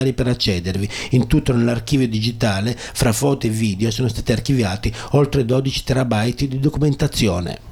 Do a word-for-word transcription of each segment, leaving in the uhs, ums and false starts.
per accedervi. In tutto nell'archivio digitale, fra foto e video, sono stati archiviati oltre dodici terabyte di documentazione.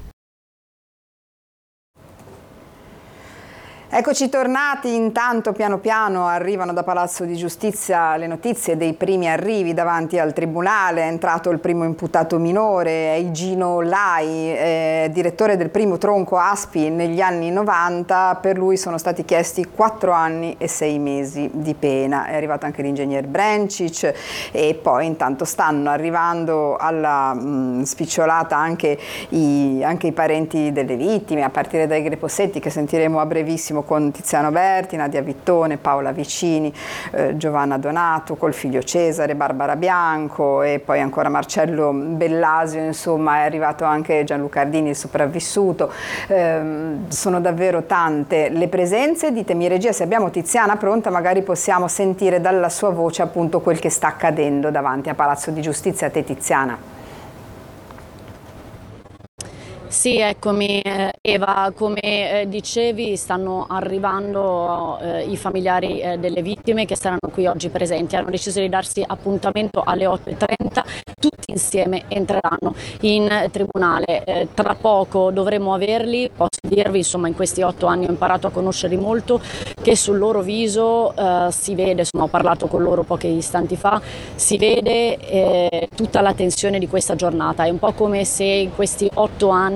Eccoci tornati, intanto piano piano arrivano da Palazzo di Giustizia le notizie dei primi arrivi davanti al Tribunale. È entrato il primo imputato minore, Igino Lai, eh, direttore del primo tronco A S P I negli anni novanta. Per lui sono stati chiesti quattro anni e sei mesi di pena. È arrivato anche l'ingegner Brencic e poi intanto stanno arrivando alla mh, spicciolata anche i, anche i parenti delle vittime, a partire dai Grepossetti, che sentiremo a brevissimo, con Tiziano Berti, Nadia Vittone, Paola Vicini, eh, Giovanna Donato, col figlio Cesare, Barbara Bianco e poi ancora Marcello Bellasio. Insomma, è arrivato anche Gianluca Ardini, il sopravvissuto. Eh, sono davvero tante le presenze. Ditemi regia, se abbiamo Tiziana pronta, magari possiamo sentire dalla sua voce appunto quel che sta accadendo davanti a Palazzo di Giustizia. A te, Tiziana. Sì, eccomi Eva, come eh, dicevi stanno arrivando eh, i familiari eh, delle vittime che saranno qui oggi presenti. Hanno deciso di darsi appuntamento alle otto e trenta, tutti insieme entreranno in tribunale. Eh, tra poco dovremo averli, posso dirvi, insomma, in questi otto anni ho imparato a conoscerli molto, che sul loro viso eh, si vede, insomma, ho parlato con loro pochi istanti fa, si vede eh, tutta la tensione di questa giornata. È un po' come se in questi otto anni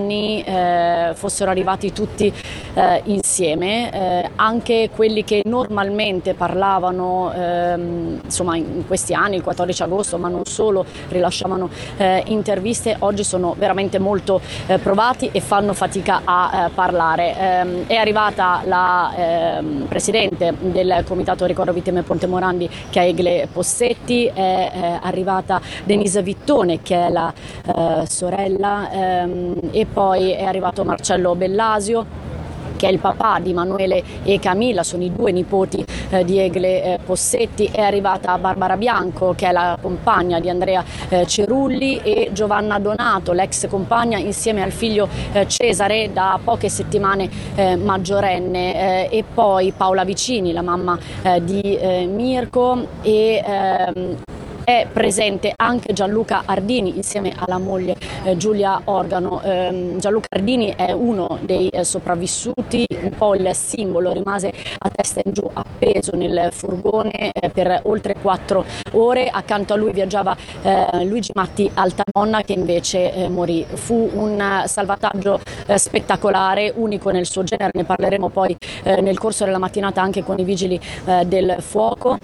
Eh, fossero arrivati tutti eh, insieme, eh, anche quelli che normalmente parlavano ehm, insomma in questi anni, il quattordici agosto, ma non solo, rilasciavano eh, interviste, oggi sono veramente molto eh, provati e fanno fatica a eh, parlare. Eh, è arrivata la eh, presidente del Comitato Ricordo Vittime Ponte Morandi, che è Egle Possetti, è eh, arrivata Denise Vittone, che è la eh, sorella, ehm, e poi è arrivato Marcello Bellasio, che è il papà di Manuele e Camilla, sono i due nipoti eh, di Egle eh, Possetti. È arrivata Barbara Bianco, che è la compagna di Andrea eh, Cerulli, e Giovanna Donato, l'ex compagna, insieme al figlio eh, Cesare, da poche settimane eh, maggiorenne, eh, e poi Paola Vicini, la mamma eh, di eh, Mirko, e ehm, è presente anche Gianluca Ardini insieme alla moglie eh, Giulia Organo. Eh, Gianluca Ardini è uno dei eh, sopravvissuti, un po' il simbolo, rimase a testa in giù appeso nel furgone eh, per oltre quattro ore. Accanto a lui viaggiava eh, Luigi Matti Altamonna, che invece eh, morì. Fu un salvataggio eh, spettacolare, unico nel suo genere, ne parleremo poi eh, nel corso della mattinata anche con i vigili eh, del fuoco.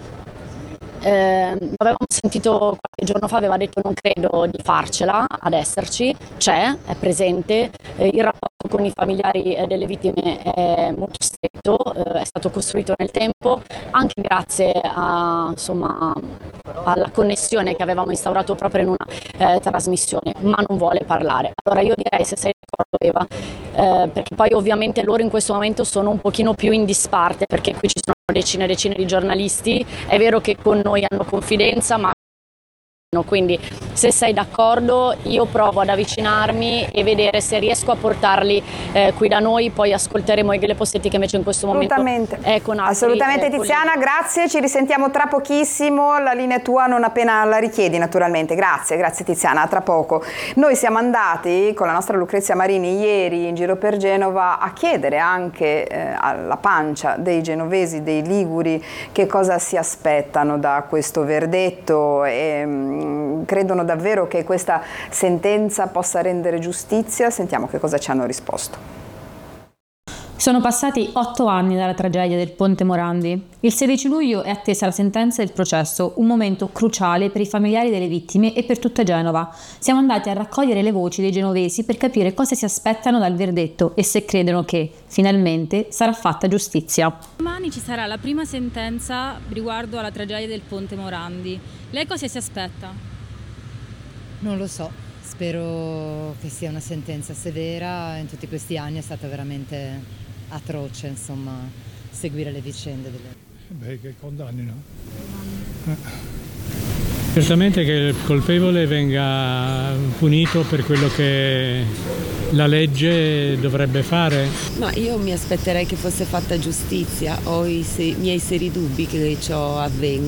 Eh, avevamo sentito qualche giorno fa, aveva detto: non credo di farcela ad esserci, c'è, è presente, eh, il rapporto con i familiari eh, delle vittime è molto stretto, eh, è stato costruito nel tempo anche grazie a, insomma, alla connessione che avevamo instaurato proprio in una eh, trasmissione, ma non vuole parlare. Allora io direi, se sei d'accordo Eva, eh, perché poi ovviamente loro in questo momento sono un pochino più in disparte, perché qui ci sono decine e decine di giornalisti, è vero che con noi hanno confidenza, ma quindi se sei d'accordo io provo ad avvicinarmi e vedere se riesco a portarli eh, qui da noi, poi ascolteremo Egle Possetti, che invece in questo momento è con altri. Assolutamente eh, Tiziana, colleghi. Grazie, ci risentiamo tra pochissimo, la linea è tua non appena la richiedi naturalmente. Grazie, grazie Tiziana, a tra poco. Noi siamo andati con la nostra Lucrezia Marini ieri in giro per Genova a chiedere anche eh, alla pancia dei genovesi, dei liguri, che cosa si aspettano da questo verdetto e mh, credono davvero che questa sentenza possa rendere giustizia. Sentiamo che cosa ci hanno risposto. Sono passati otto anni dalla tragedia del Ponte Morandi. Il sedici luglio è attesa la sentenza del processo, un momento cruciale per i familiari delle vittime e per tutta Genova. Siamo andati a raccogliere le voci dei genovesi per capire cosa si aspettano dal verdetto e se credono che, finalmente, sarà fatta giustizia. Domani ci sarà la prima sentenza riguardo alla tragedia del Ponte Morandi. Lei cosa si aspetta? Non lo so, spero che sia una sentenza severa. In tutti questi anni è stata veramente atroce, insomma, seguire le vicende delle... Beh, che condannino. Eh. Certamente che il colpevole venga punito per quello che la legge dovrebbe fare. Ma io mi aspetterei che fosse fatta giustizia, ho i se- miei seri dubbi che ciò avvenga.